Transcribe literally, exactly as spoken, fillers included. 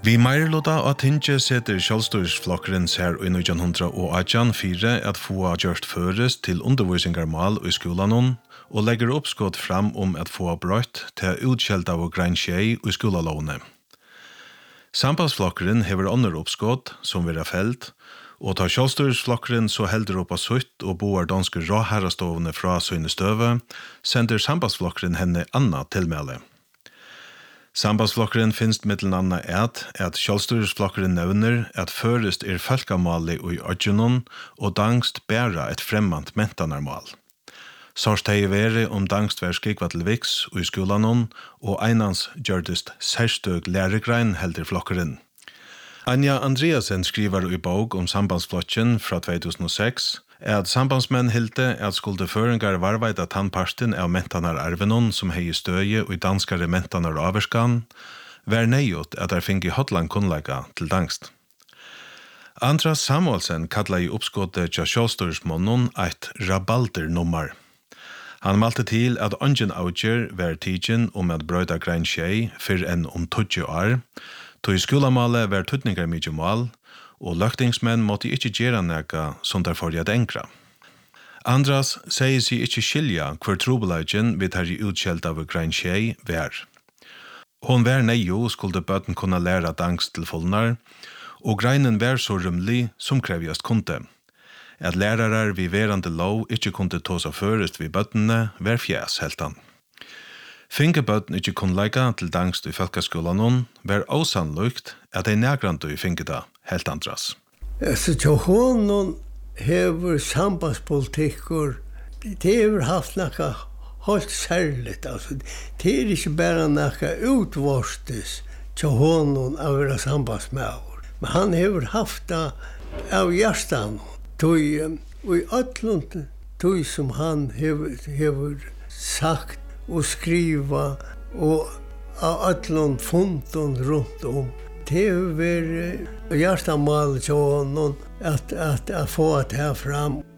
Vi meirlota at tinge setter sjálvstýrisflokkurin her i nítjan hundrað og átjan fire at få gjørst føres til undervisningarmal i skolanon og legger oppskott fram om at få brøtt til utskjelt av grein tjei i skolalovne. Sambandsflokkurin hever andre oppskott som vil ha felt, og tar sjálvstýrisflokkurin så heldur opp av sutt og boar danske råherrastovne fra søyne støve, sender sambandsflokkurin henne anna tilmæle. Sambandsflokkurin finst mittel anna et at sjálvstýrisflokkurin nevner at førest er folkamali i ødjunon og dangst bæra et fremmant mentanarmal. Sørst hei veri om dangst vær skikva til viks i skolanon og einans gjørdist særstøg læregrein heldur flokkurin. Anja Andreasen skriver i bok om sambandsflokken fra två tusen og seks at sambandsmenn hilde at skulde føringar varvaida tannparsten av mentanar arvenon som hei støye og i danskare mentanar averskan, vær neiot at er fingi hotlan kunnleika til dangst. Andras Samuelsen kalla i oppskottet tja sjálvstýrismonnon eit rabaldernummer. Han malte til at ungen avgjer vær tidsin om at brøyda grein tjei fyrr enn om tjugo år, tog skolamale vær tutningar mykje mal, og løgtingsmenn måtte ikkje gjera neka som der forrjad enkra. Andras sier seg ikkje skilja hver trobelagen vi tar i utskjelt av grein tjei vær. Hon vær neio skulde bøten kunna læra dangst til fullnar, og greinen vær så rymlig som krevjast kunde. At lærarar vi verande lov ikkje kunde tåsa førest vi bøtene vær fjæs heltan. Finge bøten ikkje kun leika til dangst i folkaskolanon, vær osannlykt at ei nægrandu i finge da, helt andras. Så til honom hever sambandspolitikker, det hever haft nekka helt særligt, altså, det er ikke bare nekka utvarstes til honom av vera sambandsmæver, men han hever haft det av hjertan, tog, og i ötlund tog som han hever, hever sagt og skriva og av ötlund funton rundt om. Det har vært hjertemål til honom at, at, at få det her fram.